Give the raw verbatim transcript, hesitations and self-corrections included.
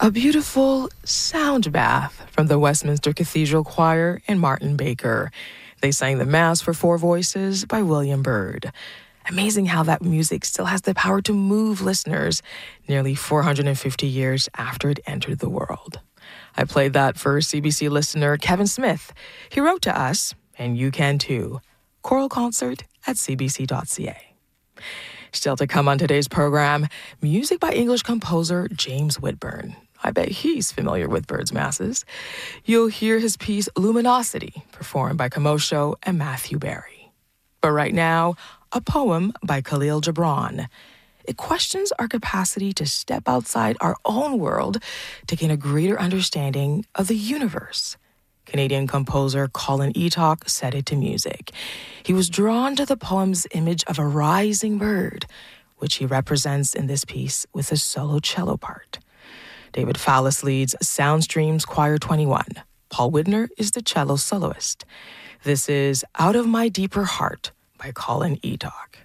A beautiful sound bath from the Westminster Cathedral Choir and Martin Baker. They sang the Mass for four voices by William Byrd. Amazing how that music still has the power to move listeners nearly four hundred fifty years after it entered the world. I played that for C B C listener Kevin Smith. He wrote to us, and you can too, choral concert at c b c dot c a. Still to come on today's program, music by English composer James Whitburn. I bet he's familiar with Byrd's masses. You'll hear his piece Luminosity, performed by Kamosho and Matthew Barry. But right now, a poem by Khalil Gibran. It questions our capacity to step outside our own world to gain a greater understanding of the universe. Canadian composer Colin Eatock set it to music. He was drawn to the poem's image of a rising bird, which he represents in this piece with a solo cello part. David Fallis leads Soundstreams Choir twenty-one. Paul Widner is the cello soloist. This is Out of My Deeper Heart by Colin Eatock.